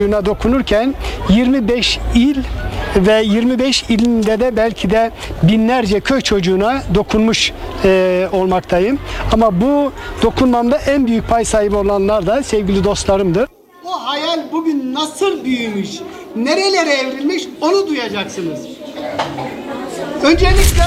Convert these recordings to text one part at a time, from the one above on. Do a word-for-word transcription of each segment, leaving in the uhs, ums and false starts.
Dokunurken yirmi beş il ve yirmi beş ilinde de belki de binlerce köy çocuğuna dokunmuş e, olmaktayım. Ama bu dokunmamda en büyük pay sahibi olanlar da sevgili dostlarımdır. O hayal bugün nasıl büyümüş, nerelere evrilmiş onu duyacaksınız. Öncelikle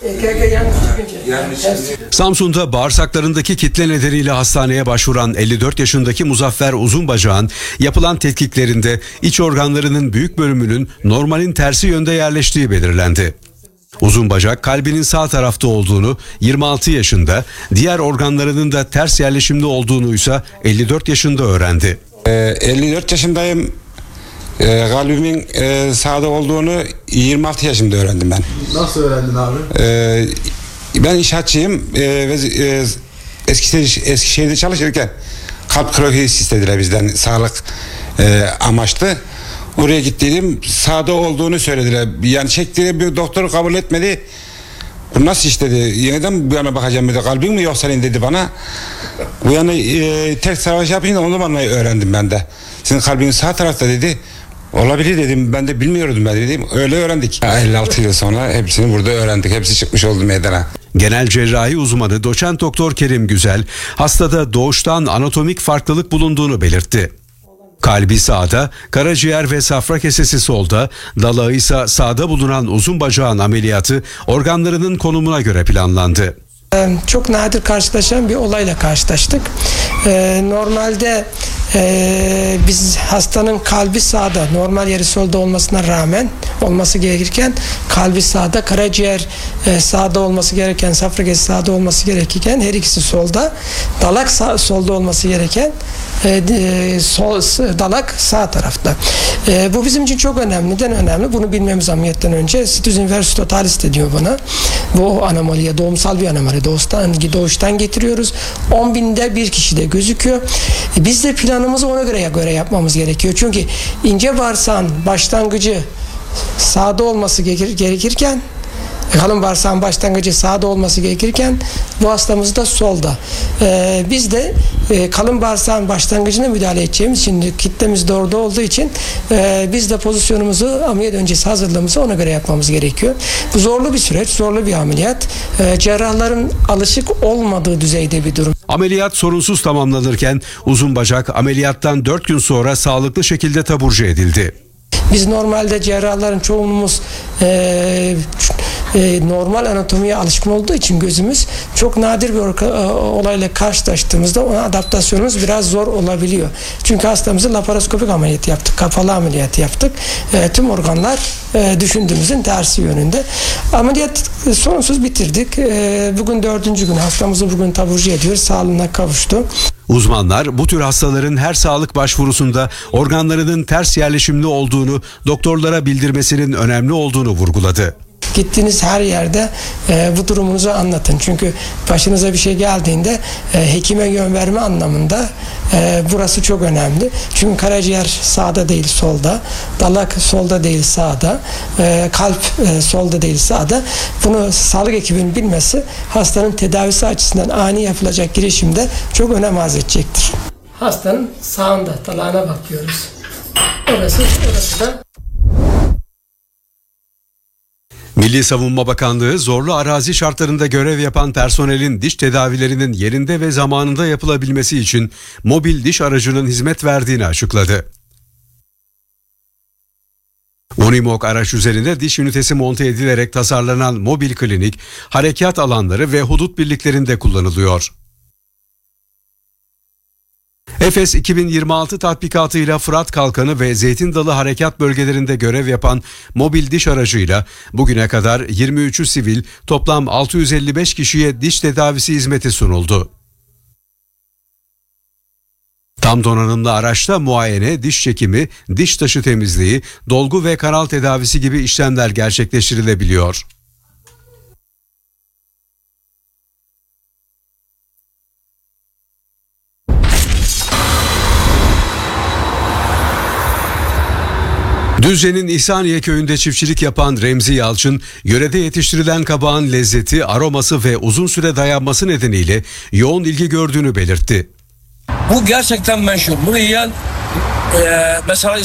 Samsun'da bağırsaklarındaki kitle nedeniyle hastaneye başvuran elli dört yaşındaki Muzaffer Uzunbacak'ın yapılan tetkiklerinde iç organlarının büyük bölümünün normalin tersi yönde yerleştiği belirlendi. Uzunbacak kalbinin sağ tarafta olduğunu, yirmi altı yaşında, diğer organlarının da ters yerleşimde olduğunu ise elli dört yaşında öğrendi. Ee, elli dört yaşındayım. Ee, kalbimin e, sağda olduğunu yirmi altı yaşımda öğrendim ben. Nasıl öğrendin abi? Ee, ben inşaatçıyım e, ve e, Eskişehir, Eskişehir'de çalışırken kalp krokisi istediler bizden, sağlık e, amaçlı. Oraya gittiydim, sağda olduğunu söylediler. Yani çektiği bir doktor kabul etmedi. Bu nasıl iş dedi, yeniden bu yana bakacağım dedi, kalbin mi yok senin dedi bana. Bu yana e, tek savaş yapınca onu bana öğrendim ben de. Sizin kalbiniz sağ tarafta dedi. Olabilir dedim, ben de bilmiyordum ben dedim, öyle öğrendik. elli altı yıl sonra hepsini burada öğrendik, hepsi çıkmış oldu meydana. Genel cerrahi uzmanı doçent doktor Kerim Güzel, hastada doğuştan anatomik farklılık bulunduğunu belirtti. Kalbi sağda, karaciğer ve safra kesesi solda, dalağı ise sağda bulunan Uzunbacak'ın ameliyatı organlarının konumuna göre planlandı. Çok nadir karşılaşan bir olayla karşılaştık. Ee, normalde e, biz hastanın kalbi sağda, normal yeri solda olmasına rağmen olması gerekirken kalbi sağda, karaciğer e, sağda olması gereken, safra kesesi sağda olması gerekirken her ikisi solda, dalak sağ, solda olması gereken e, e, sol, dalak sağ tarafta. E, bu bizim için çok önemli. Neden önemli? Bunu bilmemiz ameliyetten önce. Situs inversus totalis de diyor buna. Bu anomaliye, doğumsal bir anomali. Doğuştan, doğuştan getiriyoruz. on binde bir kişide gözüküyor. E, biz de planımızı ona göre göre yapmamız gerekiyor. Çünkü ince bağırsağın başlangıcı sağda olması gerekirken, kalın bağırsağın başlangıcı sağda olması gerekirken bu hastamız da solda. Ee, biz de e, kalın bağırsağın başlangıcına müdahale edeceğimiz için, kitlemiz de orada olduğu için e, biz de pozisyonumuzu, ameliyat öncesi hazırlığımızı ona göre yapmamız gerekiyor. Bu zorlu bir süreç, zorlu bir ameliyat. E, cerrahların alışık olmadığı düzeyde bir durum. Ameliyat sorunsuz tamamlanırken Uzunbacak ameliyattan dört gün sonra sağlıklı şekilde taburcu edildi. Biz normalde cerrahların çoğunluğumuz e, e, normal anatomiye alışkın olduğu için gözümüz çok nadir bir olayla karşılaştığımızda ona adaptasyonumuz biraz zor olabiliyor. Çünkü hastamızı laparoskopik ameliyat yaptık, kapalı ameliyat yaptık. E, tüm organlar e, düşündüğümüzün tersi yönünde. Ameliyat sorunsuz bitirdik. E, bugün dördüncü gün, hastamızı bugün taburcu ediyoruz. Sağlığına kavuştu. Uzmanlar bu tür hastaların her sağlık başvurusunda organlarının ters yerleşimli olduğunu doktorlara bildirmesinin önemli olduğunu vurguladı. Gittiğiniz her yerde e, bu durumunuzu anlatın. Çünkü başınıza bir şey geldiğinde e, hekime yön verme anlamında e, burası çok önemli. Çünkü karaciğer sağda değil solda, dalak solda değil sağda, e, kalp e, solda değil sağda. Bunu sağlık ekibinin bilmesi hastanın tedavisi açısından ani yapılacak girişimde çok önem arz edecektir. Hastanın sağında dalağına bakıyoruz. Orası, orası da Milli Savunma Bakanlığı zorlu arazi şartlarında görev yapan personelin diş tedavilerinin yerinde ve zamanında yapılabilmesi için mobil diş aracının hizmet verdiğini açıkladı. Unimog araç üzerinde diş ünitesi monte edilerek tasarlanan mobil klinik, harekat alanları ve hudut birliklerinde kullanılıyor. Efes iki bin yirmi altı tatbikatıyla Fırat Kalkanı ve Zeytin Dalı harekat bölgelerinde görev yapan mobil diş aracıyla bugüne kadar yirmi üçü sivil, toplam altı yüz elli beş kişiye diş tedavisi hizmeti sunuldu. Tam donanımlı araçta muayene, diş çekimi, diş taşı temizliği, dolgu ve kanal tedavisi gibi işlemler gerçekleştirilebiliyor. Düzce'nin İhsaniye köyünde çiftçilik yapan Remzi Yalçın, yörede yetiştirilen kabağın lezzeti, aroması ve uzun süre dayanması nedeniyle yoğun ilgi gördüğünü belirtti. Bu gerçekten meşhur. Bunu yiyen e, mesela